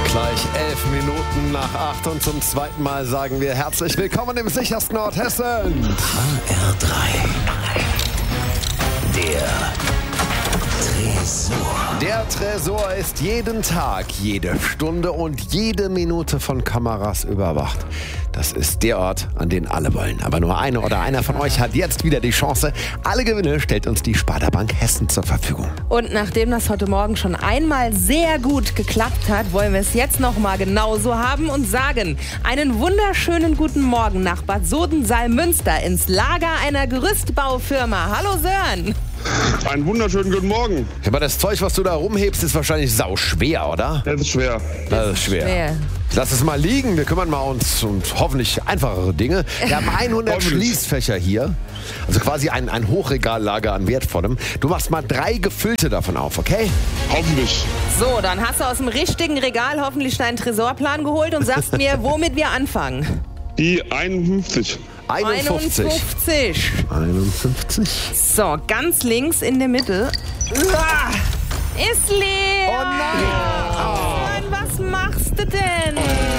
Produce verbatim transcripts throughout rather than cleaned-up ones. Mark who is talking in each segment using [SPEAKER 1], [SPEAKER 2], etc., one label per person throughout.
[SPEAKER 1] Gleich elf Minuten nach acht und zum zweiten Mal sagen wir herzlich willkommen im sichersten Ort Hessen.
[SPEAKER 2] H R drei. Der Tresor.
[SPEAKER 1] Der Tresor ist jeden Tag, jede Stunde und jede Minute von Kameras überwacht. Das ist der Ort, an den alle wollen. Aber nur eine oder einer von euch hat jetzt wieder die Chance. Alle Gewinne stellt uns die Sparda Bank Hessen zur Verfügung.
[SPEAKER 3] Und nachdem das heute Morgen schon einmal sehr gut geklappt hat, wollen wir es jetzt nochmal genauso haben und sagen: Einen wunderschönen guten Morgen nach Bad Soden-Salmünster ins Lager einer Gerüstbaufirma. Hallo Sören.
[SPEAKER 4] Einen wunderschönen guten Morgen.
[SPEAKER 1] Aber das Zeug, was du da rumhebst, ist wahrscheinlich sauschwer, oder?
[SPEAKER 4] Das ist schwer.
[SPEAKER 1] Das ist schwer.
[SPEAKER 3] schwer.
[SPEAKER 1] Lass es mal liegen, wir kümmern mal uns um hoffentlich einfachere Dinge. Wir haben hundert Schließfächer hier, also quasi ein, ein Hochregallager an Wertvollem. Du machst mal drei gefüllte davon auf, okay?
[SPEAKER 4] Hoffentlich.
[SPEAKER 3] So, dann hast du aus dem richtigen Regal hoffentlich deinen Tresorplan geholt und sagst mir, womit wir anfangen.
[SPEAKER 4] Die einundfünfzig.
[SPEAKER 1] einundfünfzig.
[SPEAKER 3] einundfünfzig.
[SPEAKER 1] einundfünfzig.
[SPEAKER 3] So, ganz links in der Mitte. Uah, ist leer.
[SPEAKER 1] Oh nein.
[SPEAKER 3] Nein, was machst du denn?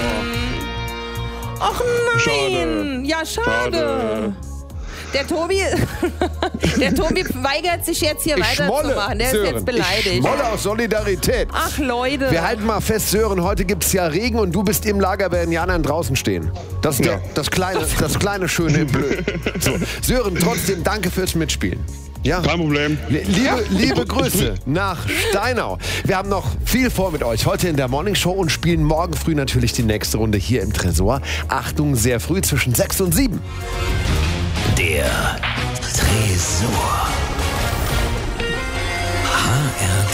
[SPEAKER 3] Och nein.
[SPEAKER 4] Schade.
[SPEAKER 3] Ja, schade.
[SPEAKER 4] Schade.
[SPEAKER 3] Der Tobi, der Tobi weigert sich jetzt hier
[SPEAKER 1] Ich schmolle,
[SPEAKER 3] weiterzumachen. Der
[SPEAKER 1] Sören.
[SPEAKER 3] ist jetzt beleidigt.
[SPEAKER 1] Ich schmolle aus Solidarität.
[SPEAKER 3] Ach Leute.
[SPEAKER 1] Wir halten mal fest, Sören, heute gibt es ja Regen und du bist im Lager bei den Janern draußen stehen. Das ist
[SPEAKER 4] Ja.
[SPEAKER 1] der, das, kleine, das kleine Schöne im Blöd. So, Sören, trotzdem danke fürs Mitspielen. Ja.
[SPEAKER 4] Kein Problem.
[SPEAKER 1] Liebe, liebe Grüße nach Steinau. Wir haben noch viel vor mit euch heute in der Morningshow und spielen morgen früh natürlich die nächste Runde hier im Tresor. Achtung, sehr früh zwischen sechs und sieben.
[SPEAKER 2] Der Tresor. H R